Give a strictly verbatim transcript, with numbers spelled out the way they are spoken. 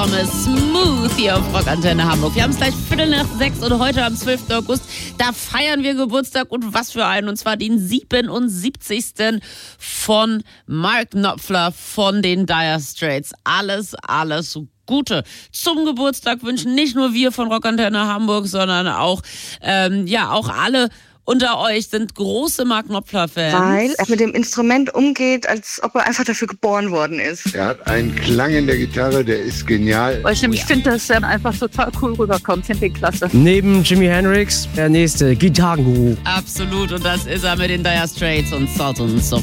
Laune, smooth hier auf Rockantenne Hamburg. Wir haben es gleich Viertel nach sechs und heute am zwölften August, da feiern wir Geburtstag und was für einen, und zwar den siebenundsiebzigsten von Mark Knopfler von den Dire Straits. Alles, alles Gute zum Geburtstag wünschen nicht nur wir von Rockantenne Hamburg, sondern auch, ähm, ja, auch alle unter euch sind große Mark Knopfler-Fans. Weil er mit dem Instrument umgeht, als ob er einfach dafür geboren worden ist. Er hat einen Klang in der Gitarre, der ist genial. Weil ich nämlich ja. finde, dass er einfach total cool rüberkommt. Finde ich klasse. Neben Jimi Hendrix der nächste Gitarrenguru. Absolut, und das ist er mit den Dire Straits und Sultans of